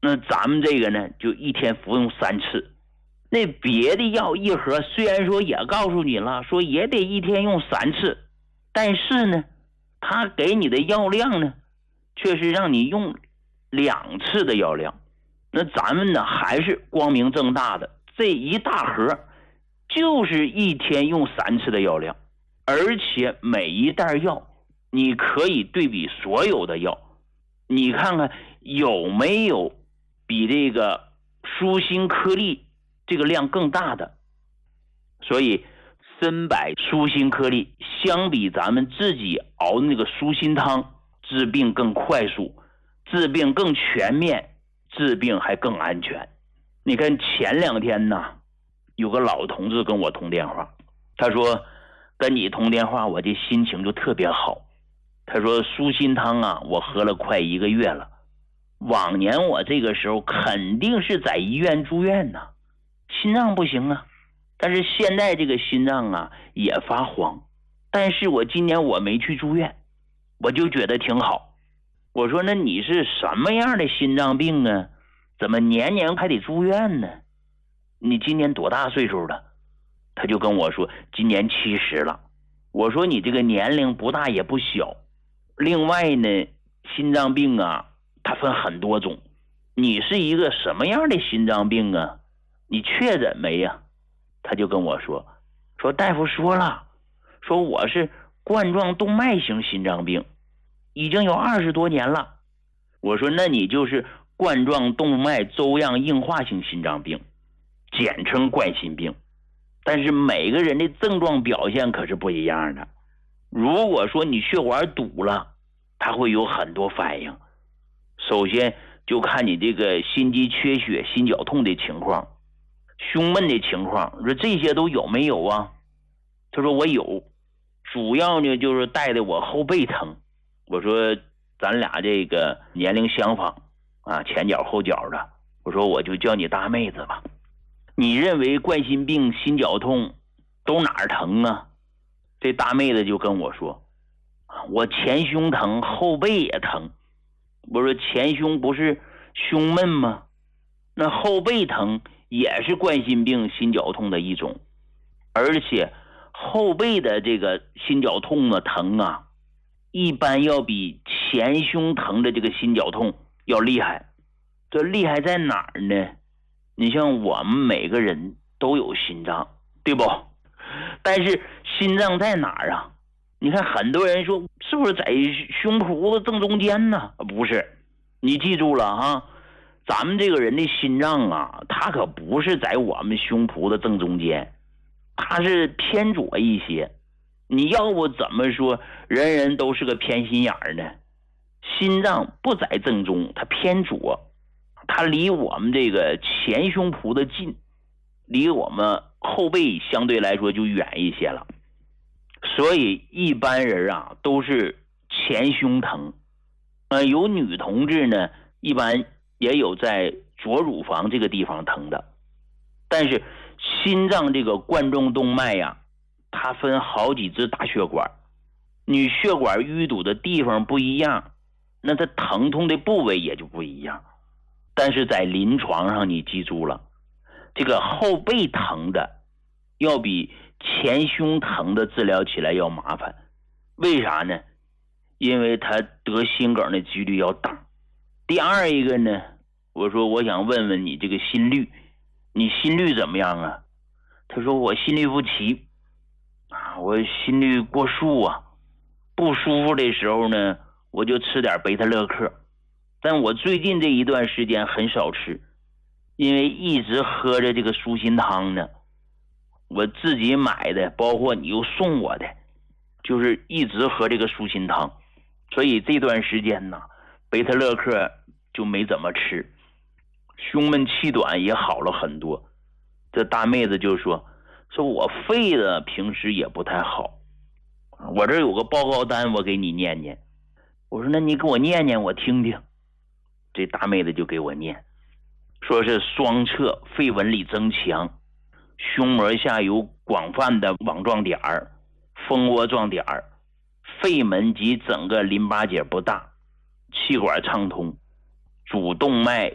那咱们这个呢，就一天服用3次。那别的药一盒虽然说也告诉你了，说也得一天用3次，但是呢，他给你的药量呢，却是让你用2次的药量。那咱们呢，还是光明正大的，这一大盒就是一天用3次的药量，而且每一袋药你可以对比所有的药，你看看有没有比这个舒心颗粒这个量更大的。所以参柏舒心颗粒相比咱们自己熬的那个舒心汤，治病更快速，治病更全面，治病还更安全。你看前2天呢，有个老同志跟我通电话，他说跟你通电话我这心情就特别好。他说舒心汤啊，我喝了快1个月了，往年我这个时候肯定是在医院住院呢，心脏不行啊，但是现在这个心脏啊也发黄，但是我今年我没去住院，我就觉得挺好。我说那你是什么样的心脏病啊，怎么年年还得住院呢？你今年多大岁数了？他就跟我说今年70了。我说你这个年龄不大也不小，另外呢，心脏病啊它分很多种，你是一个什么样的心脏病啊？你确诊没呀？他就跟我说大夫说了，说我是冠状动脉型心脏病，已经有20多年了。我说那你就是冠状动脉粥样硬化性心脏病，简称冠心病。但是每个人的症状表现可是不一样的。如果说你血管堵了，它会有很多反应。首先就看你这个心肌缺血、心绞痛的情况，胸闷的情况，说这些都有没有啊？他说我有，主要呢就是带的我后背疼。我说咱俩这个年龄相仿啊，前脚后脚的，我说我就叫你大妹子吧。你认为冠心病、心绞痛都哪儿疼啊？这大妹子就跟我说，我前胸疼，后背也疼。我说前胸不是胸闷吗？那后背疼也是冠心病、心绞痛的一种，而且后背的这个心绞痛的疼啊，一般要比前胸疼的这个心绞痛要厉害。这厉害在哪儿呢？你像我们每个人都有心脏，对不？但是心脏在哪儿啊？你看很多人说是不是在胸脯的正中间呢？不是，你记住了啊，咱们这个人的心脏啊，它可不是在我们胸脯的正中间，它是偏左一些。你要不怎么说人人都是个偏心眼儿呢？心脏不在正中，它偏左，它离我们这个前胸脯的近，离我们后背相对来说就远一些了。所以一般人啊都是前胸疼，有女同志呢，一般也有在左乳房这个地方疼的。但是心脏这个冠状动脉呀，它分好几支大血管，你血管淤堵的地方不一样，那它疼痛的部位也就不一样。但是在临床上你记住了，这个后背疼的要比前胸疼的治疗起来要麻烦。为啥呢？因为他得心梗的几率要大。第二一个呢，我说我想问问你这个心率，你心率怎么样啊？他说我心律不齐啊，我心率过速啊，不舒服的时候呢，我就吃点贝塔乐克，但我最近这一段时间很少吃，因为一直喝着这个舒心汤呢，我自己买的，包括你又送我的，就是一直喝这个舒心汤，所以这段时间呢，贝塔乐克就没怎么吃，胸闷气短也好了很多。这大妹子就说我肺的平时也不太好，我这有个报告单，我给你念念。我说那你给我念念我听听。这大妹子就给我念，说是双侧肺纹理增强，胸膜下有广泛的网状点儿、蜂窝状点儿，肺门及整个淋巴结不大，气管畅通，主动脉